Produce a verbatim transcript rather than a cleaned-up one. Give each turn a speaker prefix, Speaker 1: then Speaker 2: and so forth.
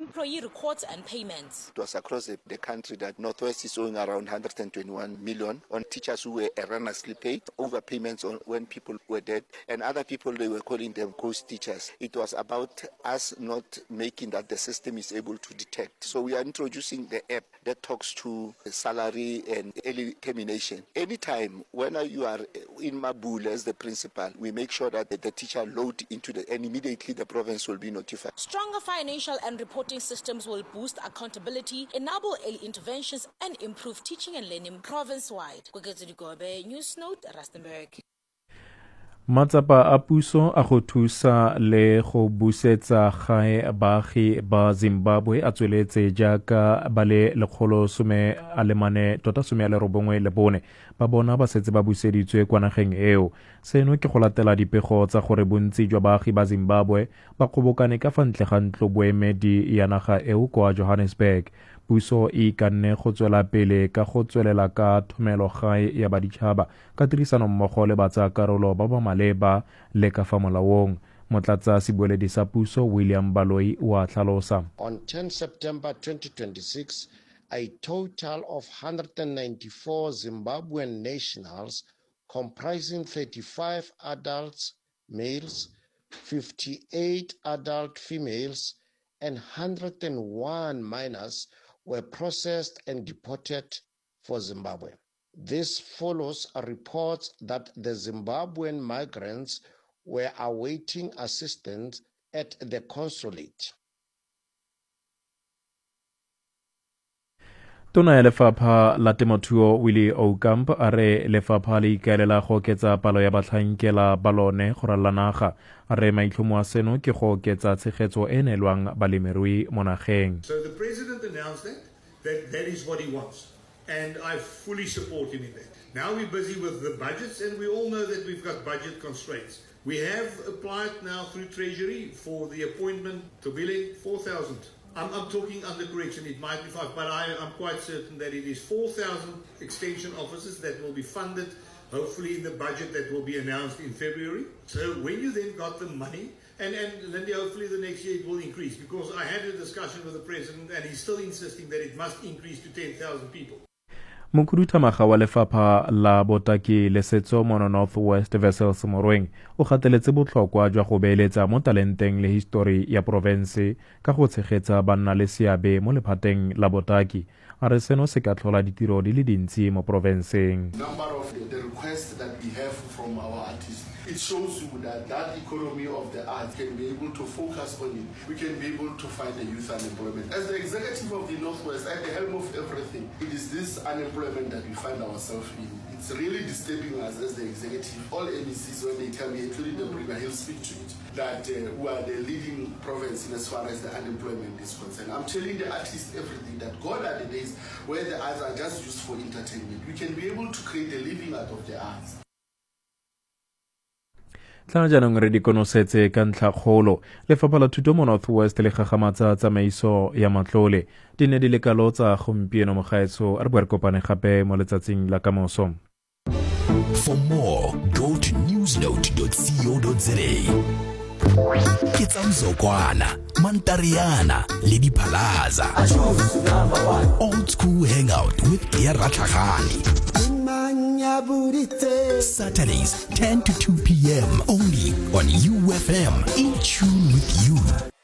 Speaker 1: employee records and payments.
Speaker 2: It was across the, the country that Northwest is owing around one hundred twenty-one million on teachers who were erroneously paid, overpayments on when people were dead, and other people, they were calling them ghost teachers. It was about us not making that the system is able to detect. So we are introducing the app that talks to salary and early termination. Anytime when you are in Mabule as the principal, we make sure that the teacher load into the, and immediately the province will be notified.
Speaker 1: Stronger financial and reporting systems will boost accountability, enable early interventions, and improve teaching and learning province-wide. News Note, Rustenburg.
Speaker 3: Matsapa a puso a go thusa le go busetsa gae baagi ba Zimbabwe a tsweletse jaaka ba le lekgolo some a le mane tota some a le robongwe le bone ba bona ba setse ba buseditswe kwa nageng eo. Seno ke go latela dipego tsa gore bontsi jwa baagi ba Zimbabwe ba kgobokane ka fa ntle ga ntlo boemedi ya naga eo kwa Johannesburg. Puso e ka nne go tswela pele ka go tswelela ka thomelo gae ya baditšhaba ka tirisano mmogo le batsa karolo ba ba maleba le ka fa molaong. Motlatsa sebueledi sa puso William Baloyi wa tlhalosa.
Speaker 4: On tenth September twenty twenty-six, a total of one hundred ninety-four Zimbabwean nationals comprising thirty-five adults males, fifty-eight adult females, and one hundred one minors were processed and deported for Zimbabwe. This follows reports that the Zimbabwean migrants were awaiting assistance at the consulate.
Speaker 3: Tona ya lefapha la temothuo Willie Oukamp a re lefapha le ikaelela go oketsa palo ya batlhankela ba lone go ralala naga. A re maitlhomo a seno ke go oketsa tshegetso e neelwang balemirui mo nageng.
Speaker 5: So the president announced that, that that is what he wants, and I fully support him in that. Now we're busy with the budgets, and we all know that we've got budget constraints. We have applied now through Treasury for the appointment to billing four thousand. I'm, I'm talking under correction, it might be five, but I, I'm quite certain that it is four thousand extension officers that will be funded, hopefully in the budget that will be announced in February. So when you then got the money, and, and Lindy, hopefully the next year it will increase, because I had a discussion with the president and he's still insisting that it must increase to ten thousand people.
Speaker 3: Mokhuduthamaga wa lefapha la botaki le setso mono Northwest Wessels Morweng o gateletse botlhokwa jwa go beeletsa mo talenteng le history ya province ka go tshegetsa banna le seabe mo lephateng la botaki. A re seno se ka tlhola ditiro di le dintsi mo provinceng.
Speaker 6: Number of the, the requests that we have from our artists, it shows you that that economy of the arts can be able to focus on it. We can be able to find the youth unemployment. As the executive of the Northwest, at the helm of everything, it is this unemployment that we find ourselves in. It's really disturbing us as the executive. All M E Cs, when they come here, including the Premier, he'll speak to it, that uh, we are the leading province in as far as the unemployment is concerned. I'm telling the artists everything, that gone are the days where the arts are just used for entertainment. We can be able to create a living out of the arts.
Speaker 3: Tla jaanong re di konosetse ka ntlha kgolo lefapha la thuto mo Northwest le gagamatsa tsamaiso ya matlole di ne di le kalo tsa gompieno mo gaetso re bo re kopane gape mo letsatsing la kamoso.
Speaker 7: For more, go to newsnote dot co dot za. Ke tsamzokwana, Mantariana, Lady Palaza. Old school hangout with Pierre Ratlagani. Saturdays, ten to two p.m. only on U F M. In tune with you.